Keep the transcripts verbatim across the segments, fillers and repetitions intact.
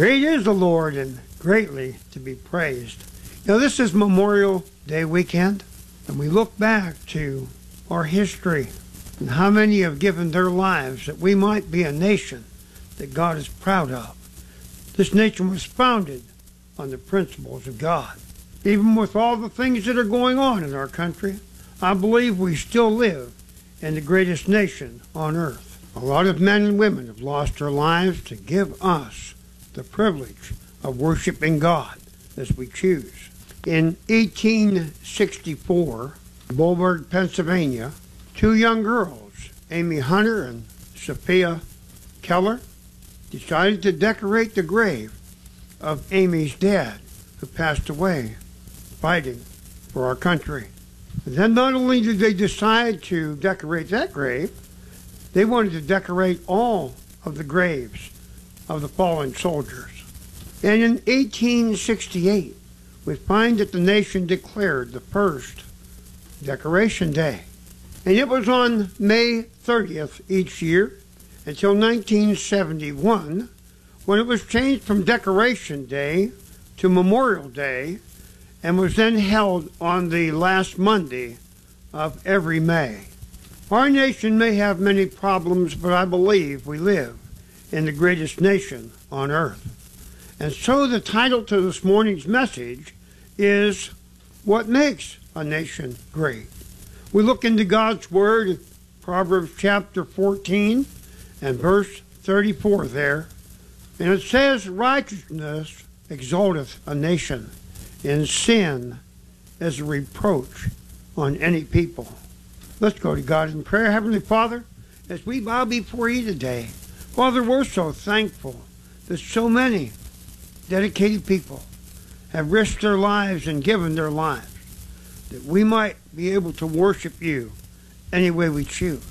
Great is the Lord and greatly to be praised. Now, this is Memorial Day weekend, and we look back to our history and how many have given their lives that we might be a nation that God is proud of. This nation was founded on the principles of God. Even with all the things that are going on in our country, I believe we still live in the greatest nation on earth. A lot of men and women have lost their lives to give us the privilege of worshiping God as we choose. In eighteen sixty-four, Boulevard, Pennsylvania, two young girls, Amy Hunter and Sophia Keller, decided to decorate the grave of Amy's dad, who passed away fighting for our country. And then not only did they decide to decorate that grave, they wanted to decorate all of the graves of the fallen soldiers. And in eighteen sixty-eight, we find that the nation declared the first Decoration Day. And it was on May thirtieth each year until nineteen seventy-one, when it was changed from Decoration Day to Memorial Day, and was then held on the last Monday of every May. Our nation may have many problems, but I believe we live in the greatest nation on earth. And so the title to this morning's message is, What Makes a Nation Great? We look into God's Word, Proverbs chapter fourteen and verse thirty-four there, and it says, Righteousness exalteth a nation, and sin is a reproach on any people. Let's go to God in prayer. Heavenly Father, as we bow before you today, Father, we're so thankful that so many dedicated people have risked their lives and given their lives that we might be able to worship you any way we choose.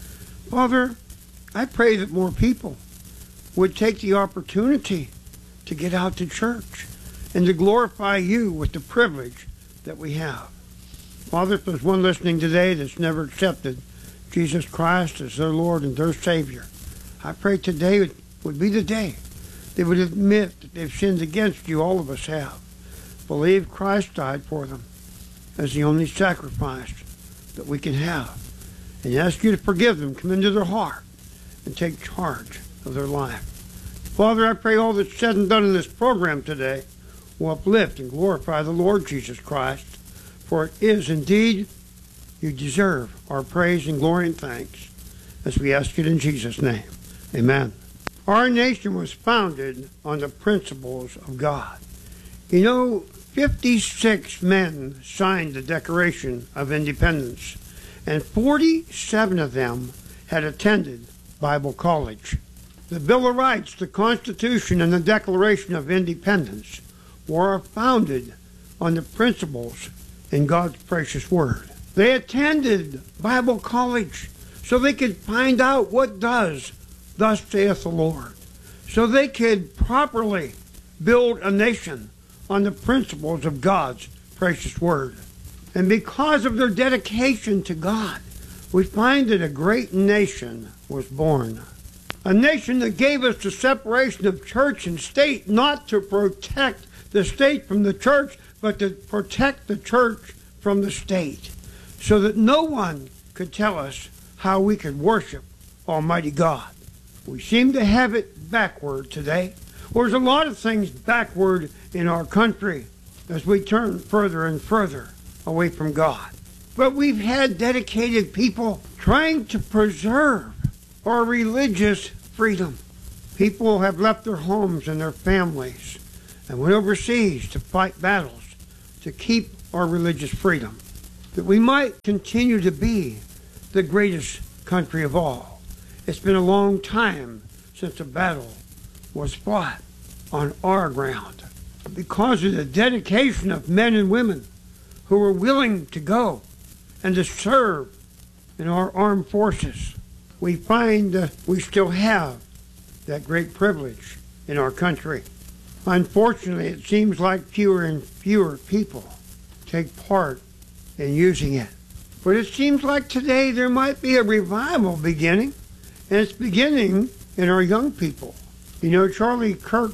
Father, I pray that more people would take the opportunity to get out to church and to glorify you with the privilege that we have. Father, if there's one listening today that's never accepted Jesus Christ as their Lord and their Savior, I pray today would be the day they would admit that they've sinned against you. All of us have. Believe Christ died for them as the only sacrifice that we can have, and ask you to forgive them, come into their heart, and take charge of their life. Father, I pray all that's said and done in this program today will uplift and glorify the Lord Jesus Christ, for it is indeed you deserve our praise and glory and thanks, as we ask it in Jesus' name. Amen. Our nation was founded on the principles of God. You know, fifty-six men signed the Declaration of Independence, and forty-seven of them had attended Bible college. The Bill of Rights, the Constitution, and the Declaration of Independence were founded on the principles in God's precious Word. They attended Bible college so they could find out what does thus saith the Lord, so they could properly build a nation on the principles of God's precious Word. And because of their dedication to God, we find that a great nation was born. A nation that gave us the separation of church and state, not to protect the state from the church, but to protect the church from the state, so that no one could tell us how we could worship Almighty God. We seem to have it backward today. There's a lot of things backward in our country as we turn further and further away from God. But we've had dedicated people trying to preserve our religious freedom. People have left their homes and their families and went overseas to fight battles to keep our religious freedom, that we might continue to be the greatest country of all. It's been a long time since a battle was fought on our ground. Because of the dedication of men and women who were willing to go and to serve in our armed forces, we find that we still have that great privilege in our country. Unfortunately, it seems like fewer and fewer people take part in using it. But it seems like today there might be a revival beginning, and it's beginning in our young people. You know, Charlie Kirk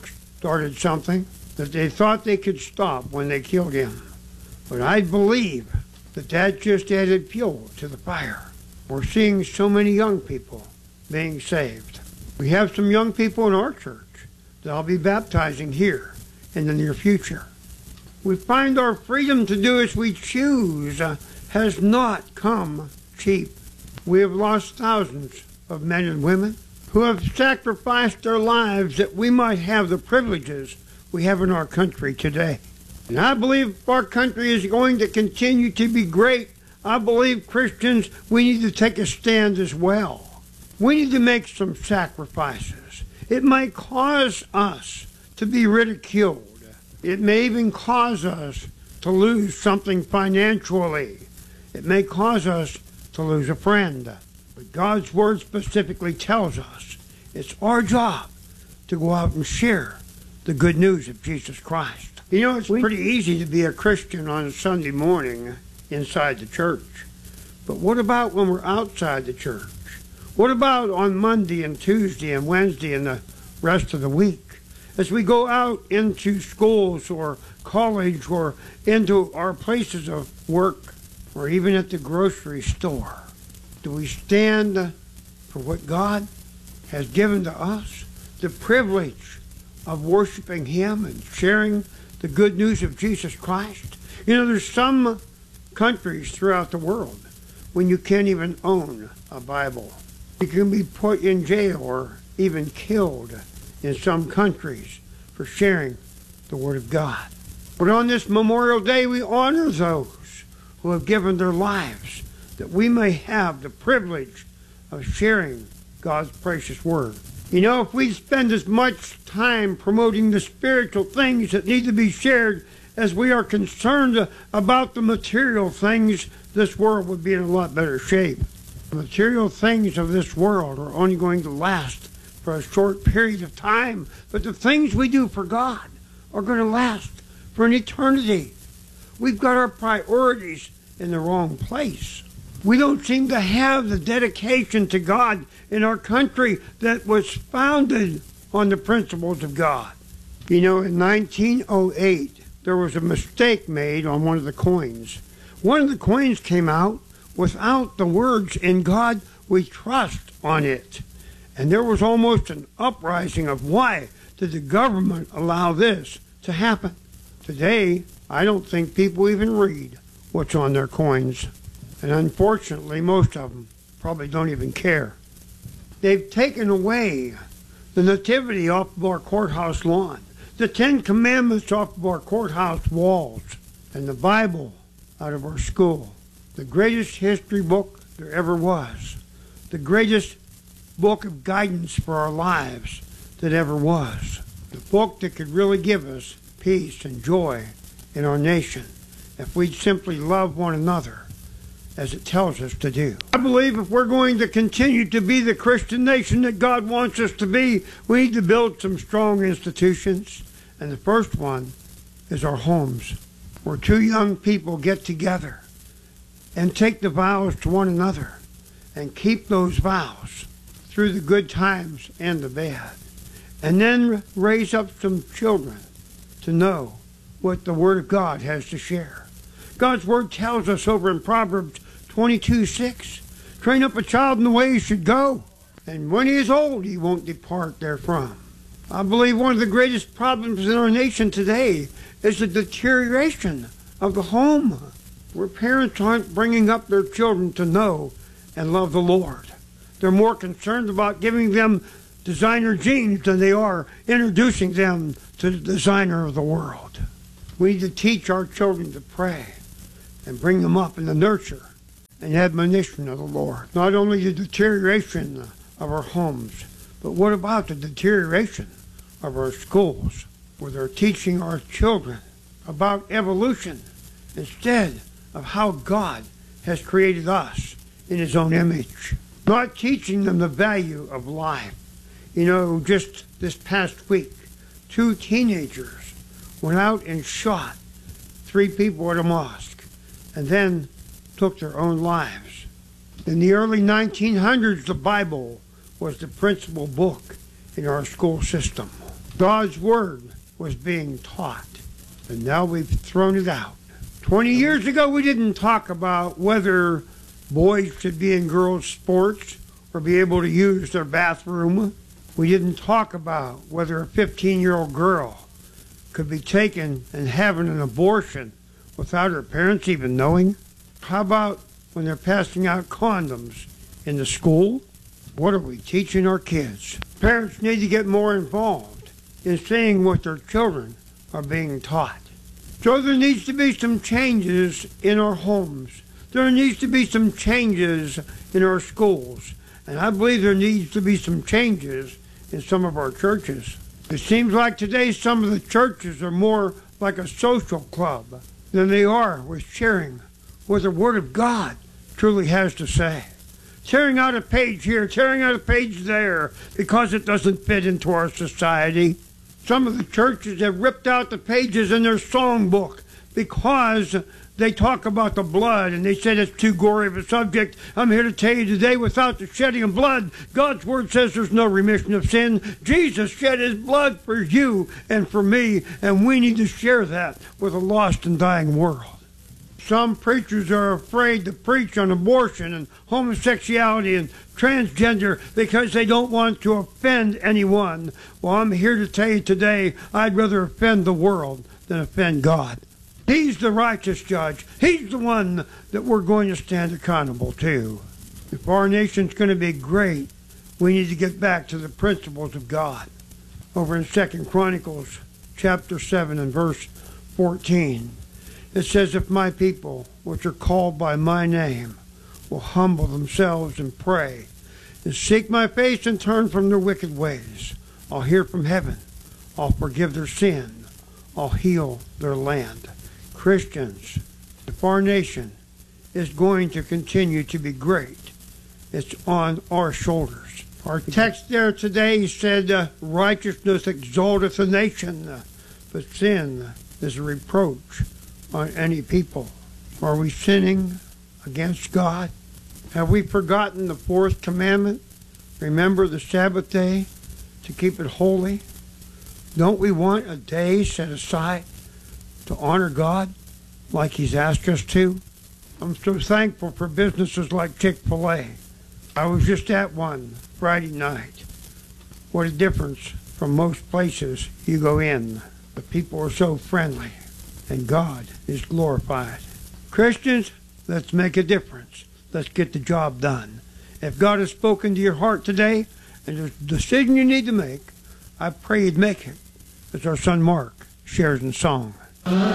started something that they thought they could stop when they killed him. But I believe that that just added fuel to the fire. We're seeing so many young people being saved. We have some young people in our church that I'll be baptizing here in the near future. We find our freedom to do as we choose uh, has not come cheap. We have lost thousands of men and women who have sacrificed their lives that we might have the privileges we have in our country today. And I believe our country is going to continue to be great. I believe Christians, we need to take a stand as well. We need to make some sacrifices. It might cause us to be ridiculed. It may even cause us to lose something financially. It may cause us to lose a friend. But God's Word specifically tells us it's our job to go out and share the good news of Jesus Christ. You know, it's pretty easy to be a Christian on a Sunday morning inside the church. But what about when we're outside the church? What about on Monday and Tuesday and Wednesday and the rest of the week? As we go out into schools or college or into our places of work or even at the grocery store, do we stand for what God has given to us? The privilege of worshiping Him and sharing the good news of Jesus Christ. You know, there's some countries throughout the world when you can't even own a Bible. You can be put in jail or even killed in some countries for sharing the Word of God. But on this Memorial Day, we honor those who have given their lives that we may have the privilege of sharing God's precious Word. You know, if we spend as much time promoting the spiritual things that need to be shared as we are concerned about the material things, this world would be in a lot better shape. The material things of this world are only going to last for a short period of time, but the things we do for God are going to last for an eternity. We've got our priorities in the wrong place. We don't seem to have the dedication to God in our country that was founded on the principles of God. You know, in nineteen oh eight, there was a mistake made on one of the coins. One of the coins came out without the words, "In God we trust," on it. And there was almost an uprising of why did the government allow this to happen. Today, I don't think people even read what's on their coins. And unfortunately, most of them probably don't even care. They've taken away the nativity off of our courthouse lawn, the Ten Commandments off of our courthouse walls, and the Bible out of our school. The greatest history book there ever was. The greatest book of guidance for our lives that ever was. The book that could really give us peace and joy in our nation if we'd simply love one another as it tells us to do. I believe if we're going to continue to be the Christian nation that God wants us to be, we need to build some strong institutions. And the first one is our homes, where two young people get together and take the vows to one another and keep those vows through the good times and the bad. And then raise up some children to know what the Word of God has to share. God's Word tells us over in Proverbs twenty-two six, train up a child in the way he should go, and when he is old he won't depart therefrom. I believe one of the greatest problems in our nation today is the deterioration of the home, where parents aren't bringing up their children to know and love the Lord. They're more concerned about giving them designer jeans than they are introducing them to the designer of the world. We need to teach our children to pray and bring them up in the nurture and admonition of the Lord. Not only the deterioration of our homes, but what about the deterioration of our schools, where they're teaching our children about evolution instead of how God has created us in His own image. Not teaching them the value of life. You know, just this past week, two teenagers went out and shot three people at a mosque and then took their own lives. In the early nineteen hundreds, the Bible was the principal book in our school system. God's Word was being taught, and now we've thrown it out. Twenty years ago, we didn't talk about whether boys should be in girls' sports or be able to use their bathroom. We didn't talk about whether a fifteen-year-old girl could be taken and having an abortion without her parents even knowing. How about when they're passing out condoms in the school? What are we teaching our kids? Parents need to get more involved in seeing what their children are being taught. So there needs to be some changes in our homes. There needs to be some changes in our schools. And I believe there needs to be some changes in some of our churches. It seems like today some of the churches are more like a social club than they are with sharing what the Word of God truly has to say. Tearing out a page here, tearing out a page there, because it doesn't fit into our society. Some of the churches have ripped out the pages in their songbook because they talk about the blood and they said it's too gory of a subject. I'm here to tell you today, without the shedding of blood, God's Word says there's no remission of sin. Jesus shed His blood for you and for me, and we need to share that with a lost and dying world. Some preachers are afraid to preach on abortion and homosexuality and transgender because they don't want to offend anyone. Well, I'm here to tell you today, I'd rather offend the world than offend God. He's the righteous judge. He's the one that we're going to stand accountable to. If our nation's going to be great, we need to get back to the principles of God. Over in Second Chronicles chapter seven and verse fourteen, it says, if my people, which are called by my name, will humble themselves and pray, and seek my face and turn from their wicked ways, I'll hear from heaven, I'll forgive their sin, I'll heal their land. Christians, if our nation is going to continue to be great, it's on our shoulders. Our text there today said, uh, righteousness exalteth a nation, uh, but sin is a reproach on any people. Are we sinning against God? Have we forgotten the fourth commandment? Remember the Sabbath day to keep it holy. Don't we want a day set aside to honor God like He's asked us to? I'm so thankful for businesses like Chick-fil-A. I was just at one Friday night. What a difference from most places you go in. The people are so friendly, and God is glorified. Christians, let's make a difference. Let's get the job done. If God has spoken to your heart today, and there's a decision you need to make, I pray you'd make it, as our son Mark shares in song.